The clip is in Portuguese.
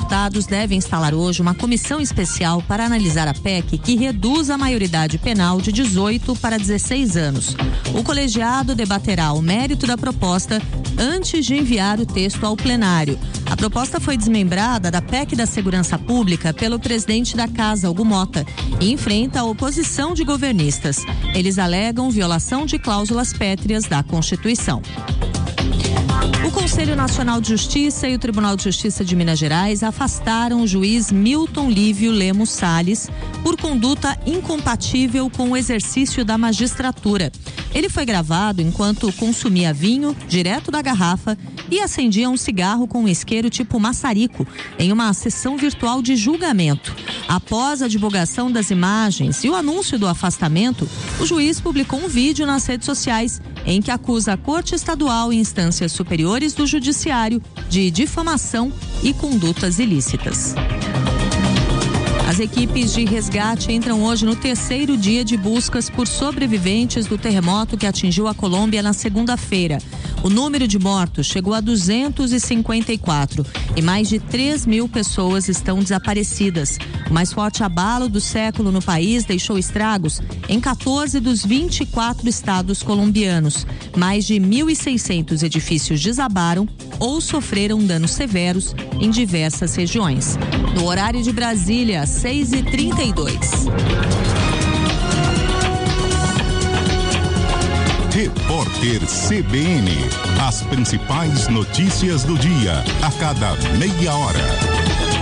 deputados devem instalar hoje uma comissão especial para analisar a PEC que reduz a maioridade penal de 18 para 16 anos. O colegiado debaterá o mérito da proposta antes de enviar o texto ao plenário. A proposta foi desmembrada da PEC da Segurança Pública pelo presidente da Casa, Hugo Mota, e enfrenta a oposição de governistas. Eles alegam violação de cláusulas pétreas da Constituição. O Conselho Nacional de Justiça e o Tribunal de Justiça de Minas Gerais afastaram o juiz Milton Lívio Lemos Salles por conduta incompatível com o exercício da magistratura. Ele foi gravado enquanto consumia vinho direto da garrafa e acendia um cigarro com um isqueiro tipo maçarico em uma sessão virtual de julgamento. Após a divulgação das imagens e o anúncio do afastamento, o juiz publicou um vídeo nas redes sociais em que acusa a Corte Estadual e instâncias superiores do Judiciário de difamação e condutas ilícitas. As equipes de resgate entram hoje no terceiro dia de buscas por sobreviventes do terremoto que atingiu a Colômbia na segunda-feira. O número de mortos chegou a 254 e mais de 3.000 pessoas estão desaparecidas. O mais forte abalo do século no país deixou estragos em 14 dos 24 estados colombianos. Mais de 1.600 edifícios desabaram ou sofreram danos severos em diversas regiões. No horário de Brasília, 6h32. Repórter CBN. As principais notícias do dia, a cada meia hora.